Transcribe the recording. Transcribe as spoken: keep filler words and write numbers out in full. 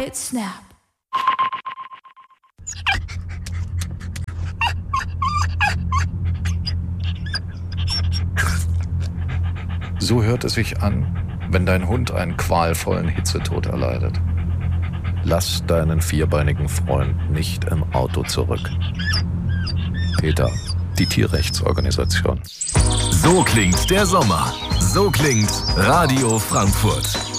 Snap. So hört es sich an, wenn dein Hund einen qualvollen Hitzetod erleidet. Lass deinen vierbeinigen Freund nicht im Auto zurück. PETA, die Tierrechtsorganisation. So klingt der Sommer. So klingt Radio Frankfurt.